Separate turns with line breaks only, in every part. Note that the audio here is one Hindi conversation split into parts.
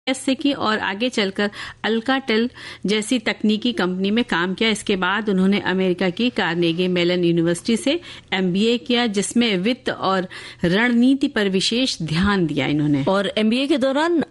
से की और आगे चलकर अल्काटेल जैसी तकनीकी कंपनी में काम किया। इसके बाद उन्होंने अमेरिका की कार्नेगी मेलन यूनिवर्सिटी से MBA किया, जिसमें वित्त और रणनीति पर विशेष ध्यान दिया इन्होंने।
और MBA के दौरान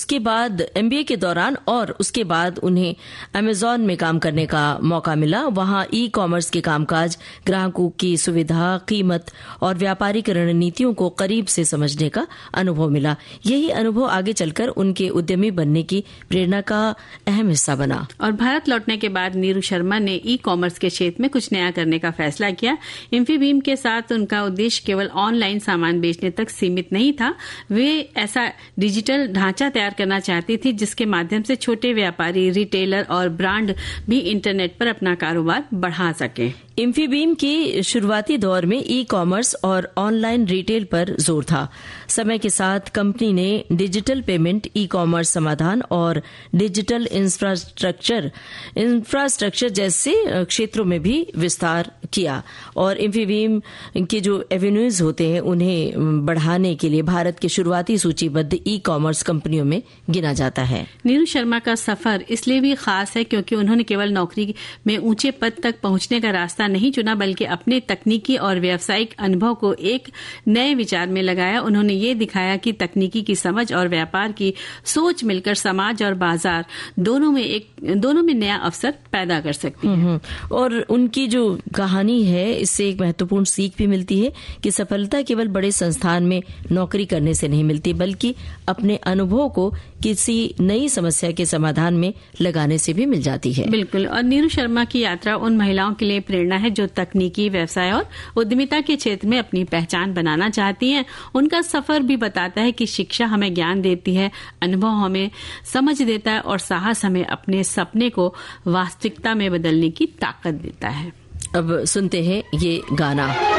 और उसके बाद उन्हें अमेज़न में काम करने का मौका मिला। वहां ई-कॉमर्स के कामकाज, ग्राहकों की सुविधा, कीमत और व्यापारिक रणनीतियों को करीब से समझने का अनुभव मिला। यही अनुभव आगे चलकर उनके उद्यमी बनने की प्रेरणा का अहम हिस्सा बना।
और भारत लौटने के बाद नीरू शर्मा ने ई-कॉमर्स के क्षेत्र में कुछ नया करने का फैसला किया। इंफीबीम के साथ उनका उद्देश्य केवल ऑनलाइन सामान बेचने तक सीमित नहीं था। वे ऐसा डिजिटल ढांचा तैयार करना चाहती थी जिसके माध्यम से छोटे व्यापारी, रिटेलर और ब्रांड भी इंटरनेट पर अपना कारोबार बढ़ा सकें।
इंफीबीम के शुरुआती दौर में ई-कॉमर्स और ऑनलाइन रिटेल पर जोर था। समय के साथ कंपनी ने डिजिटल पेमेंट, ई-कॉमर्स समाधान और डिजिटल इंफ्रास्ट्रक्चर जैसे क्षेत्रों में भी विस्तार किया। और इंफीबीम के जो एवेन्यूज होते हैं उन्हें बढ़ाने के लिए भारत के शुरुआती सूचीबद्ध ई-कॉमर्स कंपनियों में गिना जाता है।
नीरू शर्मा का सफर इसलिए भी खास है क्योंकि उन्होंने केवल नौकरी में ऊंचे पद तक पहुंचने का रास्ता नहीं चुना, बल्कि अपने तकनीकी और व्यावसायिक अनुभव को एक नए विचार में लगाया। उन्होंने ये दिखाया कि तकनीकी की समझ और व्यापार की सोच मिलकर समाज और बाजार दोनों में नया अवसर पैदा कर सकती है।
और उनकी जो कहानी है इससे एक महत्वपूर्ण सीख भी मिलती है कि सफलता केवल बड़े संस्थान में नौकरी करने से नहीं मिलती, बल्कि अपने अनुभव को किसी नई समस्या के समाधान में लगाने से भी मिल जाती है।
बिल्कुल। और नीरू शर्मा की यात्रा उन महिलाओं के लिए प्रेरणा है जो तकनीकी, व्यवसाय और उद्यमिता के क्षेत्र में अपनी पहचान बनाना चाहती हैं। उनका सफर भी बताता है कि शिक्षा हमें ज्ञान देती है, अनुभव हमें समझ देता है और साहस हमें अपने सपने को वास्तविकता में बदलने की ताकत देता है।
अब सुनते हैं ये गाना।